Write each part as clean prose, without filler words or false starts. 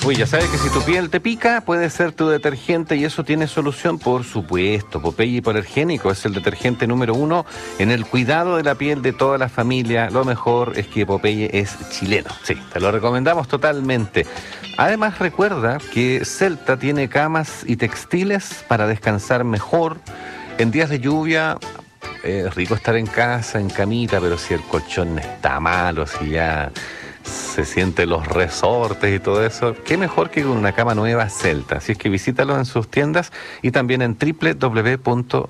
Uy, ya sabes que si tu piel te pica, puede ser tu detergente y eso tiene solución, por supuesto. Popeye Hipoalergénico es el detergente número 1 en el cuidado de la piel de toda la familia. Lo mejor es que Popeye es chileno. Sí, te lo recomendamos totalmente. Además, recuerda que Celta tiene camas y textiles para descansar mejor. En días de lluvia, es rico estar en casa, en camita, pero si el colchón está malo, si ya se sienten los resortes y todo eso, qué mejor que con una cama nueva Celta. Así es que visítalos en sus tiendas y también en www.celta.cl.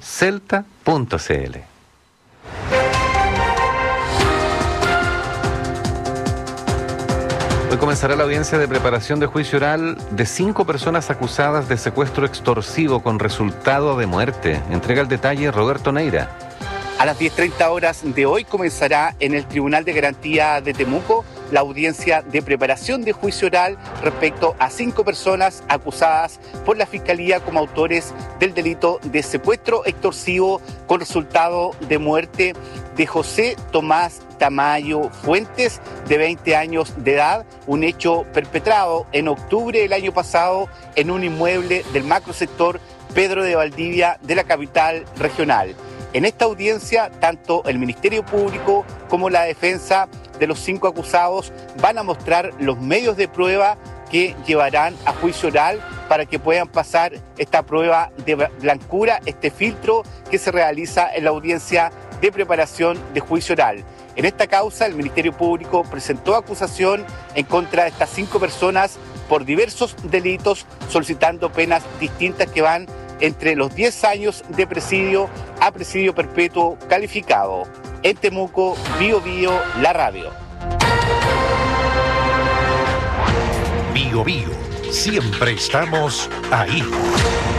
Hoy comenzará la audiencia de preparación de juicio oral de 5 personas acusadas de secuestro extorsivo con resultado de muerte. Entrega el detalle Roberto Neira. A las 10:30 horas de hoy comenzará en el Tribunal de Garantía de Temuco la audiencia de preparación de juicio oral respecto a 5 personas acusadas por la Fiscalía como autores del delito de secuestro extorsivo con resultado de muerte de José Tomás Tamayo Fuentes, de 20 años de edad, un hecho perpetrado en octubre del año pasado en un inmueble del macrosector Pedro de Valdivia de la capital regional. En esta audiencia, tanto el Ministerio Público como la defensa de los 5 acusados van a mostrar los medios de prueba que llevarán a juicio oral para que puedan pasar esta prueba de blancura, este filtro que se realiza en la audiencia de preparación de juicio oral. En esta causa, el Ministerio Público presentó acusación en contra de estas 5 personas por diversos delitos, solicitando penas distintas que van entre los 10 años de presidio a presidio perpetuo calificado. En Temuco, Bío Bío, la radio. Bío Bío, siempre estamos ahí.